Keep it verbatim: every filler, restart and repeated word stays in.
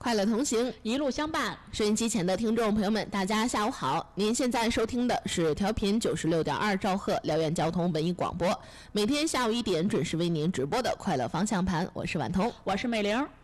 快乐同行， 一路相伴。 收音机前的听众朋友们，大家下午好！您现在收听的是调频九十六点二兆赫辽源交通文艺广播，每天下午一点准时为您直播的快乐方向盘。我是婉彤， 我是美玲。